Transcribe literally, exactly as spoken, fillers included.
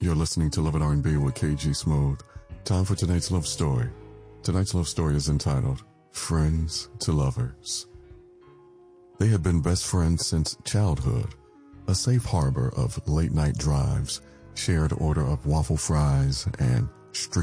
You're listening to Love and R and B with K G Smooth. Time for tonight's love story. Tonight's love story is entitled, Friends to Lovers. They had been best friends since childhood, a safe harbor of late-night drives, shared order of waffle fries, and strict